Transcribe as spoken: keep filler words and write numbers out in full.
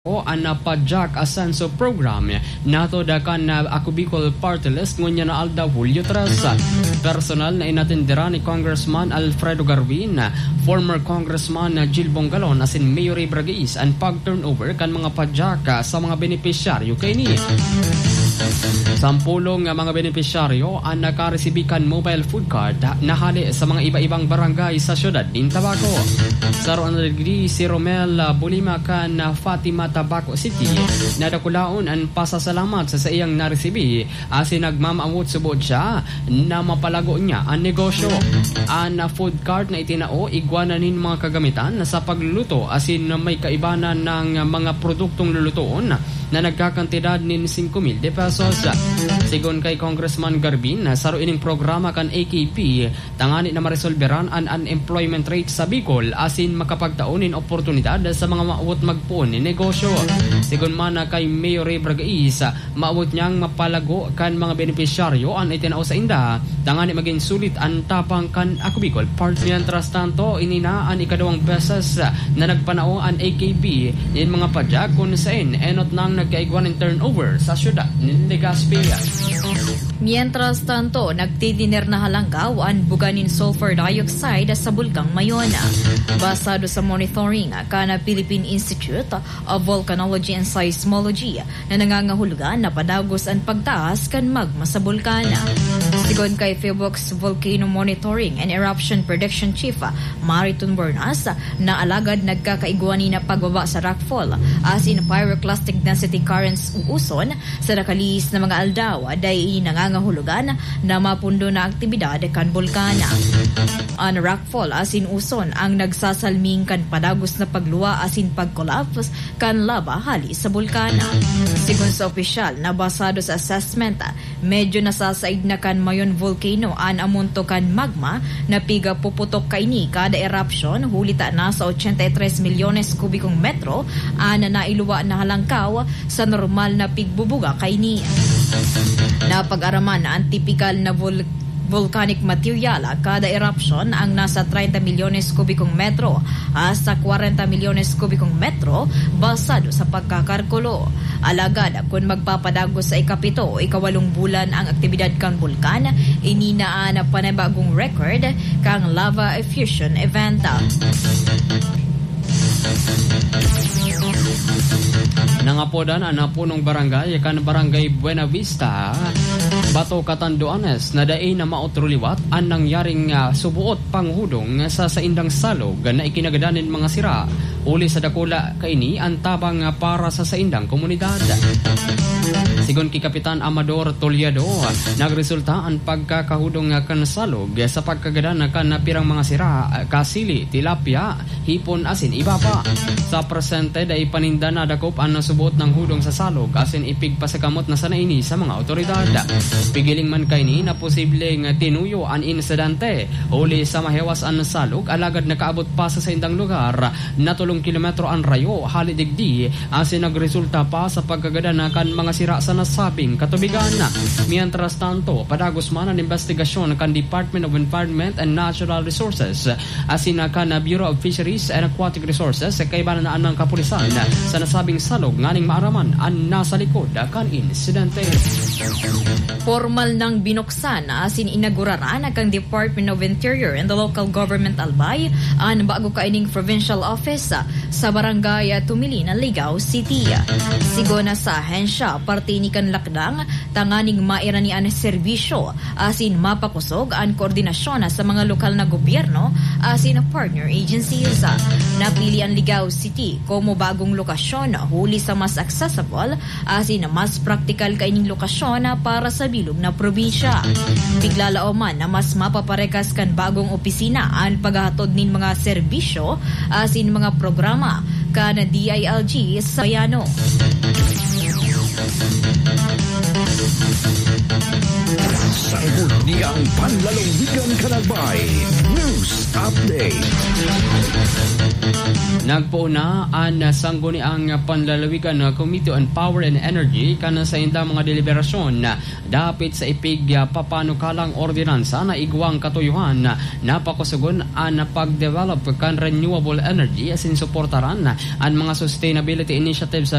o anapadjak asenso program nato dakan na ako Bicol Party List ngunya na Alda Julio Teresa. Personal na inatindira ni Congressman Alfredo Garvin, former Congressman Jill Bongalon asin Mayor Ibragais ang pag-turnover kan mga padjak sa mga benepisyaryo kay ni. Sampulong mga benepisyaryo ang nakaresibikan mobile food card na hali sa mga iba-ibang barangay sa syudad din Tabaco. Sa roon nagdi si Romel Bulima kan Fatima Tabaco City na dakulaon ang pasasalamat sa sa iyang naresibi asin nagmamaamot subod siya na mapalago niya ang negosyo. Ang food card na itinao igwananin mga kagamitan sa pagluluto asin may kaibanan ng mga produktong lulutoon na nagkakantidad nin five mil de pesos. Sigon kay Congressman Garbin, sa ining programa kan A K P, tangani na maresolberan ang unemployment rate sa Bicol asin makapagtaunin oportunidad sa mga maawot magpuon ni negosyo. Sigon man kay Mayor Ibragais, maawot niyang mapalago kan mga benepisyaryo ang itinao sa inda, tangani maging sulit ang tapang kan ako Bicol Party. Mientras tanto, inina ang ikadawang beses na nagpanao ang A K P nin mga padyak kung saan enot nang nagkaigwan ng turnover sa syudad ni Legazpi. Mientras tanto, nagtitiner na halanggaw ang buganin sulfur dioxide sa bulkang Mayona. Basado sa monitoring kana Philippine Institute of Volcanology and Seismology na nangangahulugan na padagos ang pagtaas kan magma sa bulkana. Sigon kay Phibox Volcano Monitoring and Eruption Prediction Chief Mariton Bernas, na alagad nagkakaigwani na pagbaba sa rockfall as in pyroclastic density currents uuson sa nakalis na mga aldaw dahil nangangahulugan na mapundo na aktibidad kan bulkana. Ang rockfall asin uson ang nagsasalming kan padagos na pagluwa asin pag-collapse kan lava hali sa bulkana. Sigon sa opisyal na basado sa assessment, medyo nasasaid na kan mayon volcano an amunto kan magma na piga puputok kaini kada eruption hulita na sa eighty-three milyones kubikong metro an nailuwa na halangkaw sa normal na pigbubuga kaini. Napag-araman ang tipikal na vol- volcanic material kada eruption ang nasa thirty milyones kubikong metro hasta forty milyones kubikong metro basado sa pagkakarkulo. Alagad kung magpapadagos sa ikapito o ikawalong bulan ang aktibidad kang bulkan, ininaan na panibagong record kang lava effusion event. Nangapodan ang napunong barangay kan barangay Buena Vista, Bato Catanduanes na daay na maotruliwat ang nangyaring uh, subuot panghudong sa saindang salog na ikinagadanin mga sira uli sa dakula kaini ang tabang uh, para sa saindang komunidad. Sigon kay Kapitan Amador Toledo, nagresulta ang pagkakahudong uh, kan salog sa pagkagadan kan pirang mga sira, uh, kasili, tilapia, hipon asin iba pa. Sa presente daay paninda na dakop ang nasubuot ng hudong sa salog asin ipigpasakamot na sanaini sa mga otoridad. Pigiling man kaini na posibleng tinuyo ang insidente uli sa mahewas ang salog alagad nakaabot pa sa saindang lugar na tulong kilometro ang rayo halidigdi asin nagresulta pa sa pagkagadanan mga sira sa nasabing katubigan. Mientras tanto, padagos man ang investigasyon kan Department of Environment and Natural Resources asin kan Bureau of Fisheries and Aquatic Resources sa kaibanan na ng kapulisan sa nasabing salog nganing maaraman ang nasa likod kan insidente. Formal nang binuksan asin inauguraran kang Department of Interior and the Local Government Albay ang bago kaining provincial office sa barangay Tumilina, Ligao City. Sigona sa hensya parte ni kan lakdang tanganing mairani ang serbisyo asin mapakusog ang koordinasyon sa mga lokal na gobyerno asin partner agencies. Napili ang Ligao City como bagong lokasyon huli sa mas accessible asin mas praktikal kaining lokasyon para sa bilog na probinsya. Biglalao man na mas mapaparekas kan bagong opisina ang paghahatod nin mga serbisyo asin mga programa kan D I L G sa Bayano. Sangguniang Panlalawigan Kanabay News Update. Nagpuna ang sangguniang panlalawigan Committee on Power and Energy kana sa inda mga deliberasyon dapit sa ipig papanukalang ordinansa na igwang katuyuhan napakusugon ang pagdevelop kan renewable energy asin suportaran ang mga sustainability initiatives sa